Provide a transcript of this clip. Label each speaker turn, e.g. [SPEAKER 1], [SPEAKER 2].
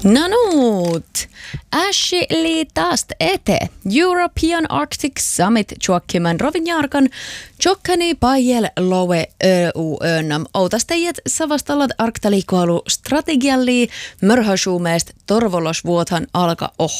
[SPEAKER 1] No nuut, Ashley taast ete. European Arctic Summit tjuokkiman rovinjarkan tjokkani pajel lowe öönam outastajat savastallat arktaliikoilu strategialli mörhäsuumeest torvolosvuothan alka